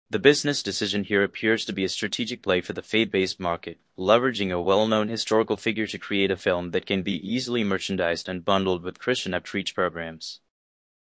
The business decision here appears to be a strategic play for the faith-based market, leveraging a well-known historical figure to create a film that can be easily merchandised and bundled with Christian outreach programs.